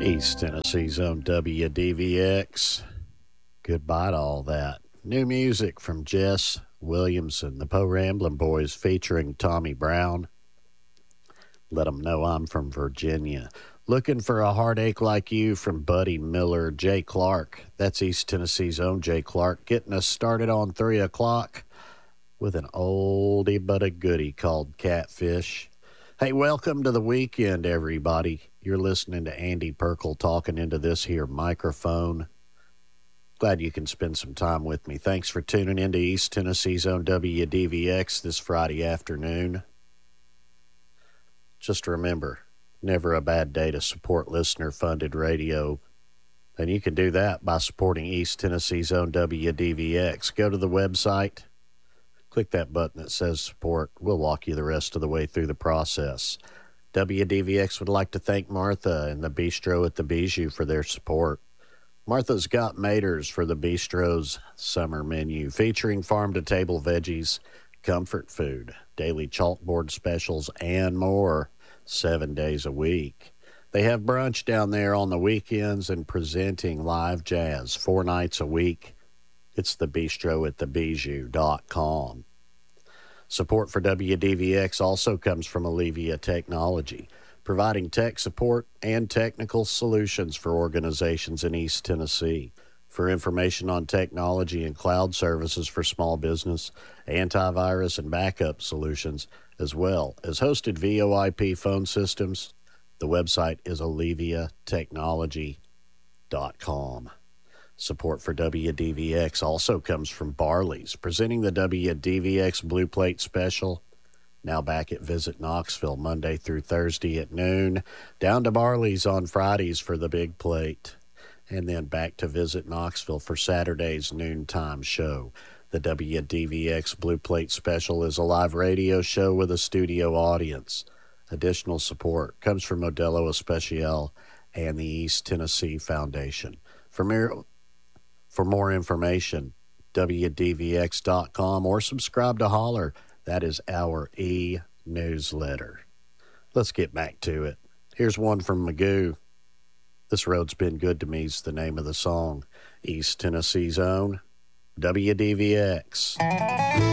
East Tennessee's own WDVX. Goodbye to all that. New music from Jess Williamson, the Po Ramblin' Boys featuring Tommy Brown. Let 'em know I'm from Virginia. Looking for a Heartache Like You from Buddy Miller, Jay Clark. That's East Tennessee's own Jay Clark, getting us started on 3 o'clock with an oldie but a goodie called Catfish. Hey, welcome to the weekend, everybody. You're listening to Andy Perkle talking into this here microphone. Glad you can spend some time with me. Thanks for tuning into East Tennessee's own WDVX this Friday afternoon. Just remember, never a bad day to support listener-funded radio. And you can do that by supporting East Tennessee's own WDVX. Go to the website, click that button that says support. We'll walk you the rest of the way through the process. WDVX would like to thank Martha and the Bistro at the Bijou for their support. Martha's got Maters for the Bistro's summer menu, featuring farm-to-table veggies, comfort food, daily chalkboard specials, and more, 7 days a week. They have brunch down there on the weekends and presenting live jazz 4 nights a week. It's the Bistro at thebijou.com. Support for WDVX also comes from Allevia Technology, providing tech support and technical solutions for organizations in East Tennessee. For information on technology and cloud services for small business, antivirus and backup solutions, as well as hosted VoIP phone systems, the website is alleviatechnology.com. Support for WDVX also comes from Barley's, presenting the WDVX Blue Plate Special. Now back at Visit Knoxville Monday through Thursday at noon, down to Barley's on Fridays for the Big Plate, and then back to Visit Knoxville for Saturday's noontime show. The WDVX Blue Plate Special is a live radio show with a studio audience. Additional support comes from Modelo Especial and the East Tennessee Foundation. For more information, WDVX.com or subscribe to Holler. That is our e-newsletter. Let's get back to it. Here's one from Magoo. This Road's Been Good to Me is the name of the song. East Tennessee's own WDVX.